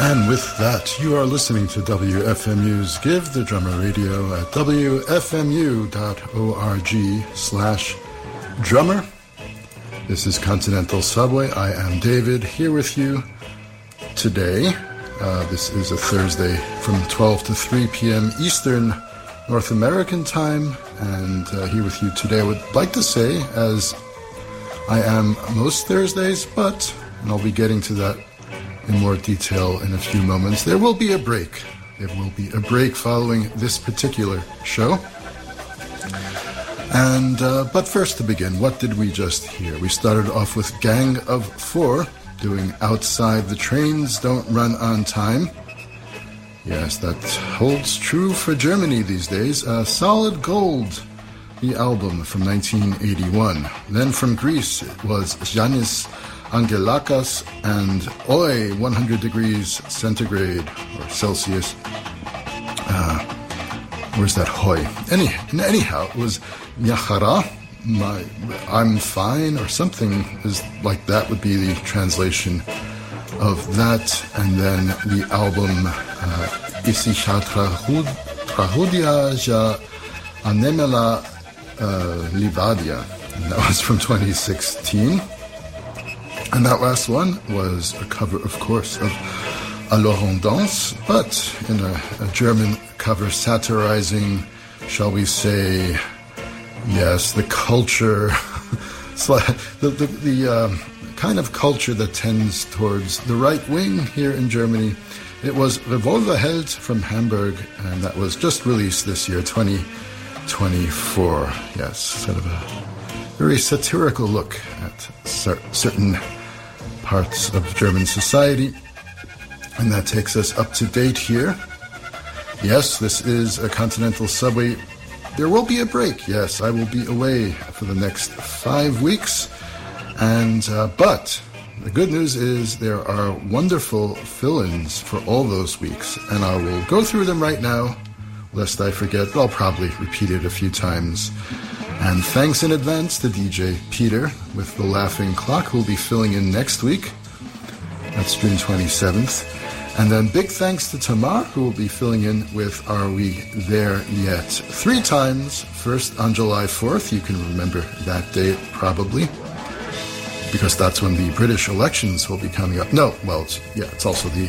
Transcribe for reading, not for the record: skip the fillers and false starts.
And with that, you are listening to WFMU's Give the Drummer Radio at wfmu.org/drummer. This is Continental Subway. I am David, here with you today. This is a Thursday from 12 to 3 p.m. Eastern North American time. And here with you today, I would like to say, as I am most Thursdays, but, and I'll be getting to that in more detail in a few moments, there will be a break. There will be a break following this particular show. And but first to begin, what did we just hear? We started off with Gang of Four doing Outside the Trains Don't Run on Time. Yes, that holds true for Germany these days. Solid Gold, the album from 1981. Then from Greece, it was Yanis Angelakis and Oi, 100 degrees centigrade or Celsius. Where's that Hoi? Anyhow, it was Nyachara, I'm fine, or something is like that would be the translation of that. And then the album Isisha Trahudia Ja Anemela Livadia. And that was from 2016. And that last one was a cover, of course, of Alors on danse, but in a German cover satirizing, shall we say, yes, the culture, the kind of culture that tends towards the right wing here in Germany. It was Revolverheld from Hamburg, and that was just released this year, 2024. Yes, sort of a very satirical look at certain parts of German society. And that takes us up to date here. Yes, this is a Continental Subway. There will be a break. Yes, I will be away for the next 5 weeks. And but the good news is there are wonderful fill-ins for all those weeks. And I will go through them right now, lest I forget. But I'll probably repeat it a few times. And thanks in advance to DJ Peter with The Laughing Clock, who will be filling in next week. That's June 27th. And then big thanks to Tamar, who will be filling in with Are We There Yet? 3 times. First on July 4th. You can remember that date probably, because that's when the British elections will be coming up. No, well, it's also the